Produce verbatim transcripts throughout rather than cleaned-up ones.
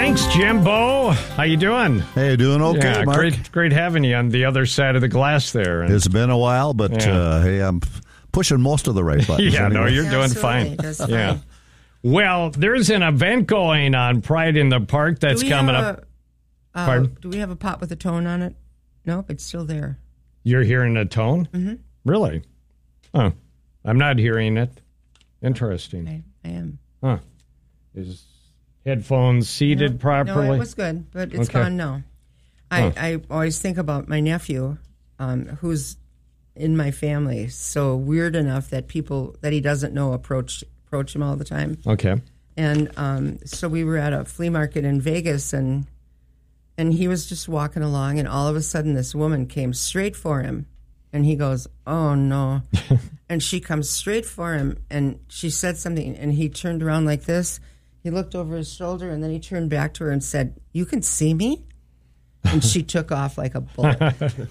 Thanks, Jimbo. How you doing? Hey, doing okay, yeah, Mark? Great, great having you on the other side of the glass there. And, it's been a while, but yeah. uh, hey, I'm pushing most of the right buttons. yeah, anyway. no, you're doing Absolutely, fine. that's fine. Yeah. Well, there's an event going on, Pride in the Park, that's Do we coming have up. a- uh, Pardon? Do we have a pot with a tone on it? Nope, it's still there. You're hearing a tone? Mm-hmm. Really? Oh, I'm not hearing it. Interesting. I, I am. Huh. Is headphones seated No, properly? No, it was good, but it's Okay. gone now. I, Huh. I always think about my nephew, um, who's in my family, so weird enough that people that he doesn't know approach approach him all the time. Okay. And um, so we were at a flea market in Vegas, and and he was just walking along, and all of a sudden this woman came straight for him, and he goes, "Oh no!" And she comes straight for him, and she said something, and he turned around like this. He looked over his shoulder, and then he turned back to her and said, "You can see me?" And she took off like a bullet.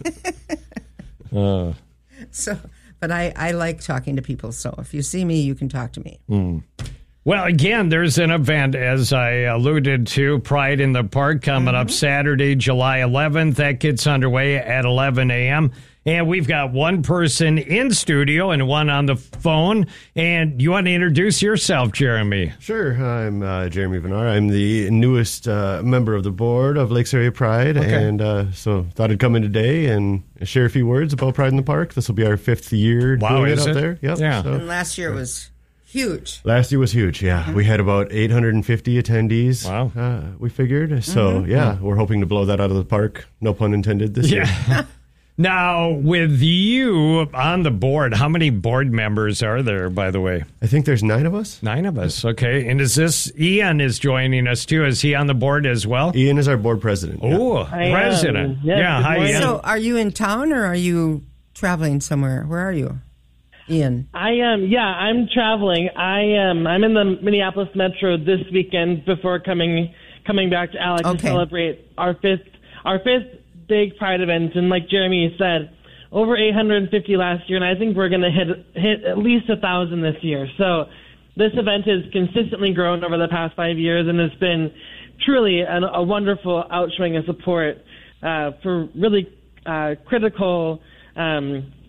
uh. So, but I, I like talking to people, so if you see me, you can talk to me. Mm. Well, again, there's an event, as I alluded to, Pride in the Park, coming Mm-hmm. up Saturday, July eleventh. That gets underway at eleven a.m., and we've got one person in studio and one on the phone. And you want to introduce yourself, Jeremy? Sure. I'm uh, Jeremy Vinar. I'm the newest uh, member of the board of Lakes Area Pride. Okay. And uh, so thought I'd come in today and share a few words about Pride in the Park. This will be our fifth year Wow, doing is it out it? there. Yep. Yeah. So And last year was huge. last year was huge. Yeah. Mm-hmm. We had about eight hundred fifty attendees. Wow. Uh, we figured. So, Mm-hmm. yeah, we're hoping to blow that out of the park. No pun intended this year. Yeah. Now, with you on the board, how many board members are there, by the way? I think there's nine of us. Nine of us. Okay. And is this Ian is joining us too? Is he on the board as well? Ian is our board president. Yeah. Oh, am. president. Yes, yeah. good Hi, morning. Ian. So, are you in town or are you traveling somewhere? Where are you, Ian? I am. Yeah, I'm traveling. I am. I'm in the Minneapolis Metro this weekend before coming coming back to Alex Okay. to celebrate our fifth our fifth big Pride event. And like Jeremy said, over eight hundred fifty last year, and I think we're going to hit hit at least a thousand this year. So this event has consistently grown over the past five years, and it's been truly an, a wonderful outshowing of support uh, for really uh, critical. Um,